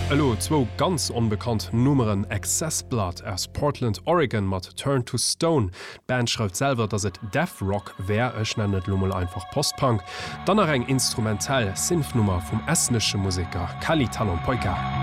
Hallo, zwo ganz unbekannt Nummern Accessblood aus Portland, Oregon mat Turn to Stone. Band schreibt selber, dass et Death Rock wär, ech nennet Lummel einfach Postpunk. Dann eng instrumentell Synfnummer vom estnische Musiker Kali Talon Poika.